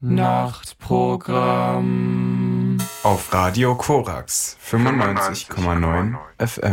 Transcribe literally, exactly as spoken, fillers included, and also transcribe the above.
Nachtprogramm auf Radio Korax fünfundneunzig Komma neun F M.